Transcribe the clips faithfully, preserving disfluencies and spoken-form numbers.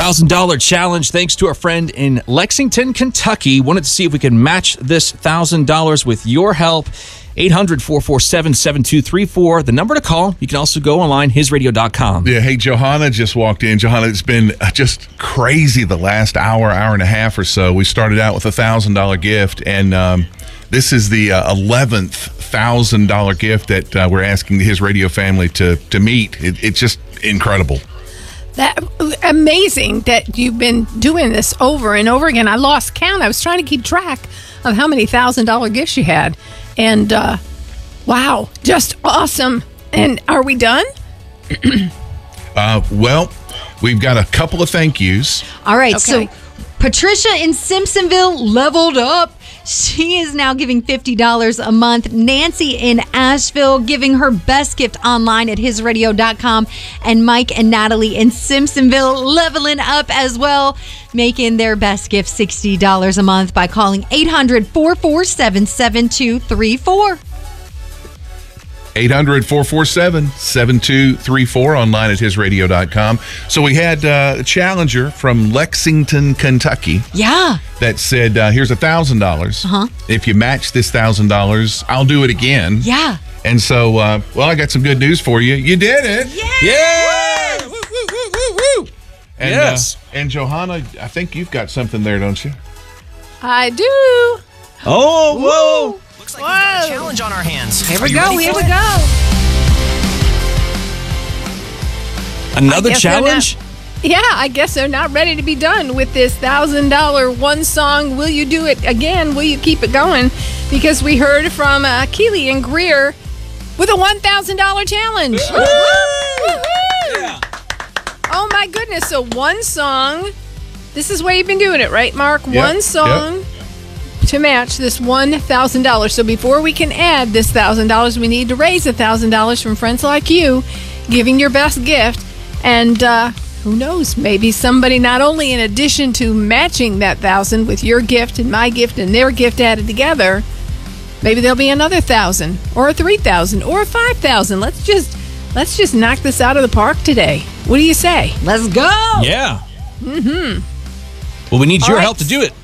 thousand dollars challenge thanks to our friend in Lexington, Kentucky. Wanted to see if we can match this one thousand dollars with your help. eight hundred, four four seven, seven two three four, the number to call. You can also go online, his radio dot com. Yeah, hey, Johanna just walked in. Johanna, it's been just crazy the last hour, hour and a half or so. We started out with a one thousand dollars gift, and um, this is the uh, eleventh one thousand dollars gift that uh, we're asking his radio family to, to meet. It, it's just incredible. That amazing that you've been doing this over and over again. I lost count. I was trying to keep track of how many one thousand dollars gifts you had. And, uh, wow, just awesome. And are we done? uh, well, we've got a couple of thank yous. All right, Okay. so Patricia in Simpsonville leveled up. She is now giving fifty dollars a month. Nancy in Asheville giving her best gift online at his radio dot com. And Mike and Natalie in Simpsonville leveling up as well, making their best gift sixty dollars a month by calling eight hundred, four four seven, seven two three four. eight hundred, four four seven, seven two three four, online at his radio dot com. So we had uh, a challenger from Lexington, Kentucky. Yeah. That said, uh, here's one thousand dollars. Uh-huh. If you match this one thousand dollars, I'll do it again. Yeah. And so, uh, well, I got some good news for you. You did it. Yeah! Woo, woo, woo, woo, woo. And, Yes. Uh, and Johanna, I think you've got something there, don't you? I do. Oh, whoa. Looks like we've got a challenge on our hands. Here Are we you go. ready Here for we it? go. Another I guess they're challenge? Yeah, I guess they're not ready to be done with this one thousand dollars one song. Will you do it again? Will you keep it going? Because we heard from uh, Keely and Greer with a one thousand dollars challenge. Woo-hoo! Yeah. Oh, my goodness. So one song. This is where you've been doing it, right, Mark? Yep, One song to match this one thousand dollars. So before we can add this one thousand dollars, we need to raise one thousand dollars from friends like you, giving your best gift. And uh, who knows, maybe somebody not only in addition to matching that one thousand dollars with your gift and my gift and their gift added together, maybe there'll be another one thousand dollars or a three thousand dollars or a five thousand dollars. Let's just let's just knock this out of the park today. What do you say? Let's go. Yeah. Mm-hmm. Well, we need All your right. help to do it.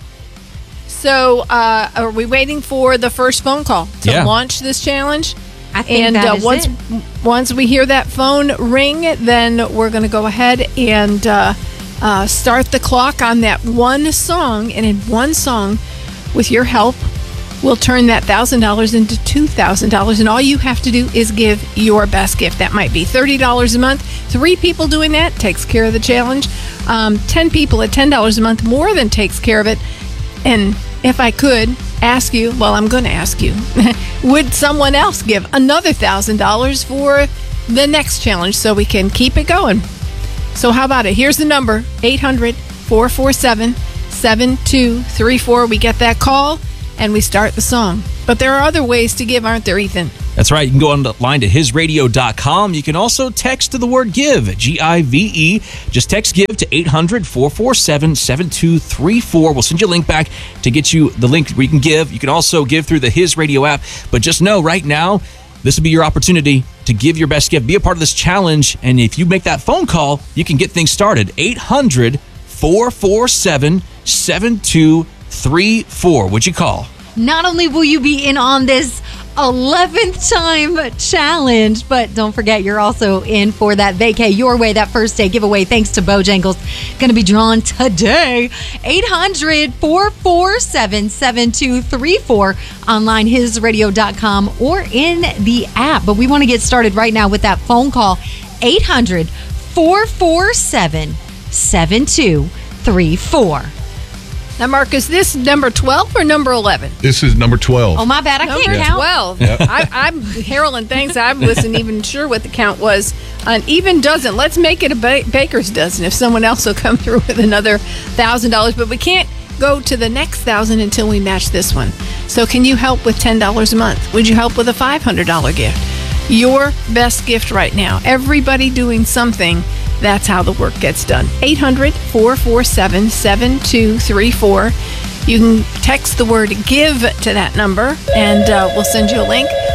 So, uh, are we waiting for the first phone call to Yeah. launch this challenge? I think And that uh, is once it. once we hear that phone ring, then we're going to go ahead and uh, uh, start the clock on that one song. And in one song, with your help, we'll turn that one thousand dollars into two thousand dollars. And all you have to do is give your best gift. That might be thirty dollars a month. Three people doing that takes care of the challenge. Um, ten people at ten dollars a month more than takes care of it. And if I could ask you, well, I'm going to ask you, would someone else give another one thousand dollars for the next challenge so we can keep it going? So how about it? Here's the number, eight hundred, four four seven, seven two three four. We get that call and we start the song. But there are other ways to give, aren't there, Ethan? That's right. You can go online to his radio dot com. You can also text to the word GIVE, G I V E. Just text GIVE to eight hundred, four four seven, seven two three four. We'll send you a link back to get you the link where you can give. You can also give through the His Radio app. But just know right now, this will be your opportunity to give your best gift. Be a part of this challenge. And if you make that phone call, you can get things started. eight hundred, four four seven, seven two three four. Would you call? Not only will you be in on this eleventh time challenge, but don't forget you're also in for that Vacay Your Way, that first day giveaway thanks to Bojangles. Going to be drawn today. eight hundred, four four seven, seven two three four, online his radio dot com or in the app. But we want to get started right now with that phone call. eight hundred, four four seven, seven two three four. Now, Mark, is this number twelve or number eleven? This is number twelve. Oh, my bad. I Number can't count. twelve. I, I'm heralding things. I wasn't even sure what the count was. An even dozen. Let's make it a ba- baker's dozen if someone else will come through with another one thousand dollars. But we can't go to the next one thousand dollars until we match this one. So can you help with ten dollars a month? Would you help with a five hundred dollars gift? Your best gift right now. Everybody doing something. That's how the work gets done. eight hundred, four four seven, seven two three four. You can text the word GIVE to that number, and uh, we'll send you a link.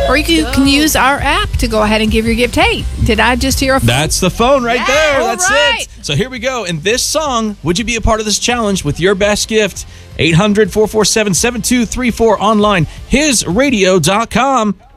Or you can, can use our app to go ahead and give your gift. Hey, did I just hear a phone? That's the phone right Yeah, there. all That's right. it. So here we go. In this song, would you be a part of this challenge with your best gift? eight hundred, four four seven, seven two three four online, his radio dot com.